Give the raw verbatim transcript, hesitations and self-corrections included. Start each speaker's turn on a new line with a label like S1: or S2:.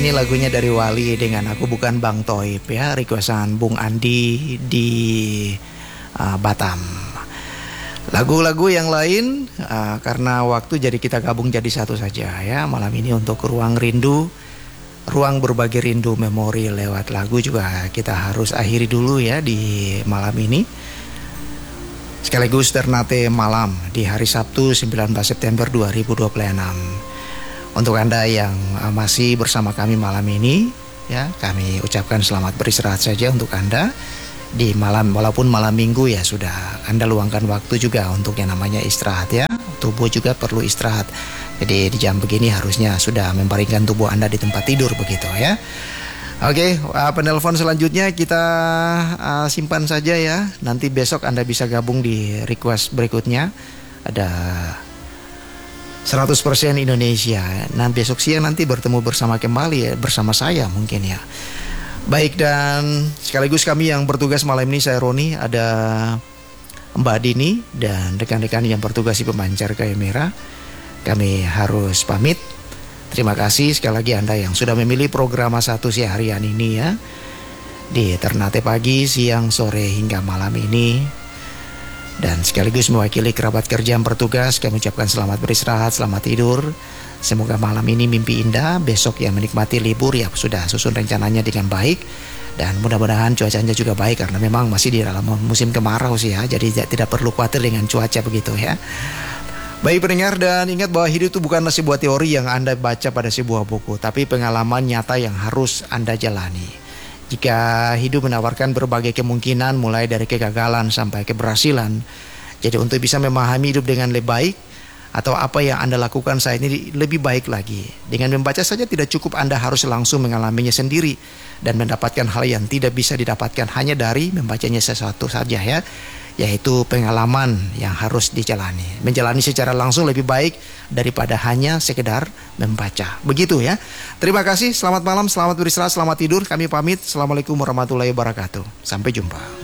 S1: ini lagunya dari Wali dengan Aku Bukan Bang Toib ya, requestan Bung Andi di uh, Batam. Lagu-lagu yang lain uh, karena waktu jadi kita gabung jadi satu saja ya. Malam ini untuk Ruang Rindu, ruang berbagi rindu memori lewat lagu juga kita harus akhiri dulu ya di malam ini. Sekaligus Ternate malam di hari Sabtu sembilan belas September dua ribu dua puluh enam. Untuk Anda yang masih bersama kami malam ini ya, kami ucapkan selamat beristirahat saja untuk Anda di malam, walaupun malam minggu ya sudah Anda luangkan waktu juga untuk yang namanya istirahat ya. Tubuh juga perlu istirahat. Jadi di jam begini harusnya sudah membaringkan tubuh Anda di tempat tidur begitu ya. Oke, uh, penelpon selanjutnya kita uh, simpan saja ya. Nanti besok Anda bisa gabung di request berikutnya. Ada seratus persen Indonesia. Nah besok siang nanti bertemu bersama kembali ya, bersama saya mungkin ya. Baik, dan sekaligus kami yang bertugas malam ini, saya Roni, ada Mbak Dini dan rekan-rekan yang bertugas di pemancar kayu merah. Kami harus pamit. Terima kasih sekali lagi Anda yang sudah memilih program satu seharian ini ya, di Ternate pagi, siang, sore hingga malam ini. Dan sekaligus mewakili kerabat kerja yang bertugas, kami ucapkan selamat beristirahat, selamat tidur. Semoga malam ini mimpi indah, besok yang menikmati libur ya sudah susun rencananya dengan baik. Dan mudah-mudahan cuacanya juga baik karena memang masih di dalam musim kemarau sih ya. Jadi tidak perlu khawatir dengan cuaca begitu ya. Baik pendengar, dan ingat bahwa hidup itu bukanlah sebuah teori yang Anda baca pada sebuah buku, tapi pengalaman nyata yang harus Anda jalani. Jika hidup menawarkan berbagai kemungkinan mulai dari kegagalan sampai keberhasilan, jadi untuk bisa memahami hidup dengan lebih baik atau apa yang Anda lakukan saat ini lebih baik lagi, dengan membaca saja tidak cukup, Anda harus langsung mengalaminya sendiri dan mendapatkan hal yang tidak bisa didapatkan hanya dari membacanya sesuatu saja ya, yaitu pengalaman yang harus dijalani. Menjalani secara langsung lebih baik daripada hanya sekedar membaca. Begitu ya. Terima kasih, selamat malam, selamat beristirahat, selamat tidur. Kami pamit. Assalamualaikum warahmatullahi wabarakatuh. Sampai jumpa.